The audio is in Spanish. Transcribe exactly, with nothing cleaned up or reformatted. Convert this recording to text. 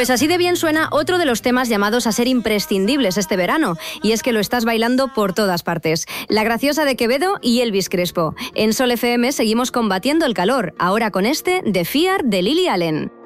Pues así de bien suena otro de los temas llamados a ser imprescindibles este verano, y es que lo estás bailando por todas partes. La Graciosa de Quevedo y Elvis Crespo. En Sol F M seguimos combatiendo el calor, ahora con este de Fear de Lily Allen.